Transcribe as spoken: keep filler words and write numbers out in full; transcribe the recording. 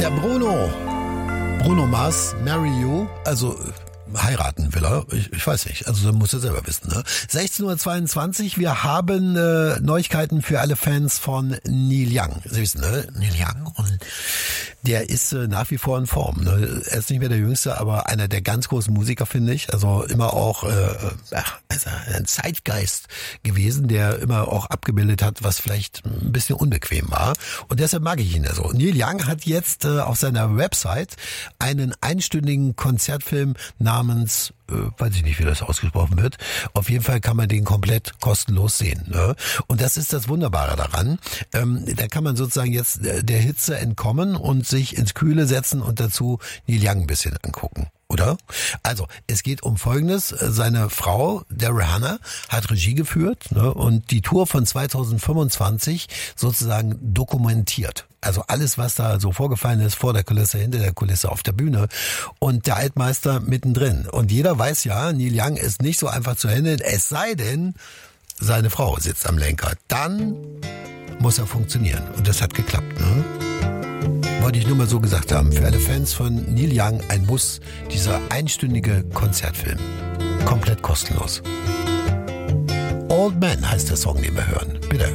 Der Bruno. Bruno Mars, Marry You, also heiraten will er, ich, ich weiß nicht, also muss er selber wissen. Ne? sechzehn Uhr zweiundzwanzig, wir haben äh, Neuigkeiten für alle Fans von Neil Young. Sie wissen, ne? Neil Young, und der ist äh, nach wie vor in Form. Ne? Er ist nicht mehr der Jüngste, aber einer der ganz großen Musiker, finde ich. Also immer auch äh, ach, also ein Zeitgeist gewesen, der immer auch abgebildet hat, was vielleicht ein bisschen unbequem war. Und deshalb mag ich ihn ja so. Neil Young hat jetzt äh, auf seiner Website einen einstündigen Konzertfilm namens, äh, weiß ich nicht, wie das ausgesprochen wird. Auf jeden Fall kann man den komplett kostenlos sehen. Ne? Und das ist das Wunderbare daran. Ähm, da kann man sozusagen jetzt der Hitze entkommen und sich ins Kühle setzen und dazu Neil Young ein bisschen angucken. Oder? Also, es geht um Folgendes. Seine Frau, der Rihanna, hat Regie geführt, ne, und die Tour von zweitausendfünfundzwanzig sozusagen dokumentiert. Also alles, was da so vorgefallen ist, vor der Kulisse, hinter der Kulisse, auf der Bühne, und der Altmeister mittendrin. Und jeder weiß ja, Neil Young ist nicht so einfach zu handeln, es sei denn, seine Frau sitzt am Lenker. Dann muss er funktionieren. Und das hat geklappt, ne? Wollte ich nur mal so gesagt haben. Für alle Fans von Neil Young ein Muss, dieser einstündige Konzertfilm. Komplett kostenlos. Old Man heißt der Song, den wir hören. Bitte.